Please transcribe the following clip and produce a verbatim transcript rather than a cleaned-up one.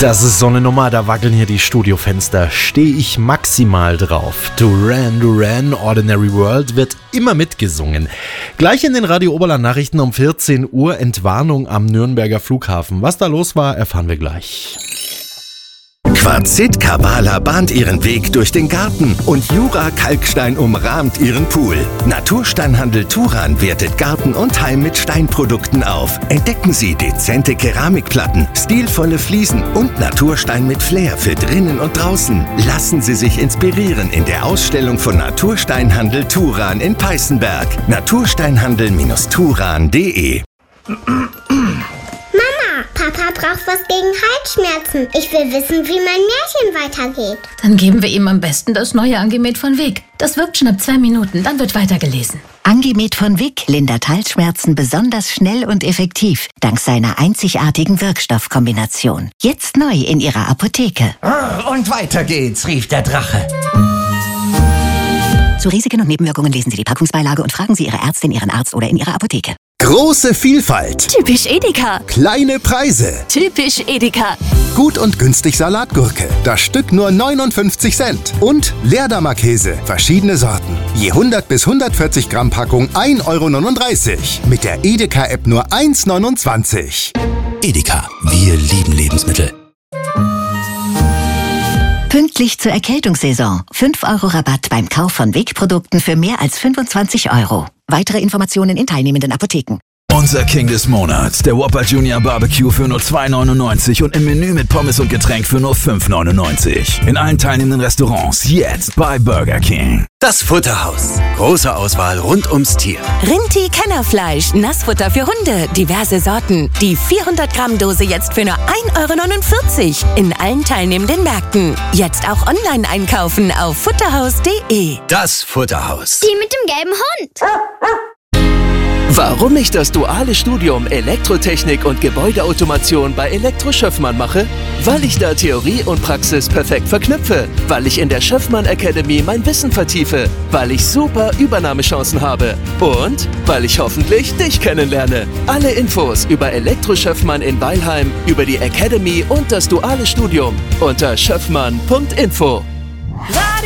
Das ist so eine Nummer, da wackeln hier die Studiofenster. Stehe ich maximal drauf. Duran Duran, Ordinary World wird immer mitgesungen. Gleich in den Radio Oberland Nachrichten um vierzehn Uhr Entwarnung am Nürnberger Flughafen. Was da los war, erfahren wir gleich. Quarzit Kavala bahnt ihren Weg durch den Garten und Jura Kalkstein umrahmt ihren Pool. Natursteinhandel Turan wertet Garten und Heim mit Steinprodukten auf. Entdecken Sie dezente Keramikplatten, stilvolle Fliesen und Naturstein mit Flair für drinnen und draußen. Lassen Sie sich inspirieren in der Ausstellung von Natursteinhandel Turan in Peißenberg. natursteinhandel Turan punkt de. Papa braucht was gegen Halsschmerzen. Ich will wissen, wie mein Märchen weitergeht. Dann geben wir ihm am besten das neue Angemet von Vic. Das wirkt schon ab zwei Minuten, dann wird weitergelesen. Angemet von Vic lindert Halsschmerzen besonders schnell und effektiv, dank seiner einzigartigen Wirkstoffkombination. Jetzt neu in Ihrer Apotheke. Und weiter geht's, rief der Drache. Zu Risiken und Nebenwirkungen lesen Sie die Packungsbeilage und fragen Sie Ihre Ärztin, Ihren Arzt oder in Ihrer Apotheke. Große Vielfalt. Typisch Edeka. Kleine Preise. Typisch Edeka. Gut und günstig Salatgurke. Das Stück nur neunundfünfzig Cent. Und Leerdammer Käse. Verschiedene Sorten. Je hundert bis hundertvierzig Gramm Packung ein Euro neununddreißig. Mit der Edeka-App nur eins neunundzwanzig. Edeka. Wir lieben Lebensmittel. Pünktlich zur Erkältungssaison. fünf Euro Rabatt beim Kauf von Vic-Produkten für mehr als fünfundzwanzig Euro. Weitere Informationen in teilnehmenden Apotheken. Unser King des Monats, der Whopper Junior Barbecue für nur zwei neunundneunzig und im Menü mit Pommes und Getränk für nur fünf neunundneunzig. In allen teilnehmenden Restaurants jetzt bei Burger King. Das Futterhaus. Große Auswahl rund ums Tier. Rinti Kennerfleisch, Nassfutter für Hunde, diverse Sorten. Die vierhundert Gramm Dose jetzt für nur ein Euro neunundvierzig. In allen teilnehmenden Märkten. Jetzt auch online einkaufen auf futterhaus punkt de. Das Futterhaus. Die mit dem gelben Hund. Warum ich das duale Studium Elektrotechnik und Gebäudeautomation bei Elektro Schöffmann mache? Weil ich da Theorie und Praxis perfekt verknüpfe. Weil ich in der Schöffmann Academy mein Wissen vertiefe. Weil ich super Übernahmechancen habe. Und weil ich hoffentlich dich kennenlerne. Alle Infos über Elektro Schöffmann in Weilheim, über die Academy und das duale Studium unter schöffmann punkt info.